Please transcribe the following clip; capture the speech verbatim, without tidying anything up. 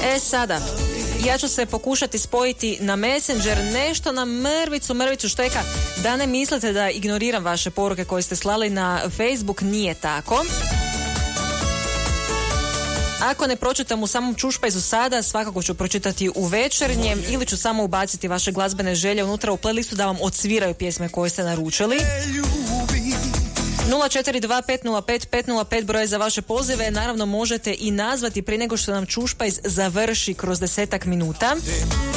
E sada, ja ću se pokušati spojiti na Messenger, nešto na mrvicu, mrvicu šteka, da ne mislite da ignoriram vaše poruke koje ste slali na Facebook, nije tako. Ako ne pročitam u samom čušpajzu sada, svakako ću pročitati u večernjem ili ću samo ubaciti vaše glazbene želje unutra u playlistu da vam odsviraju pjesme koje ste naručili. nula četiri dva pet nula pet pet nula pet broj za vaše pozive. Naravno možete i nazvati prije nego što nam čušpajz završi kroz desetak minuta.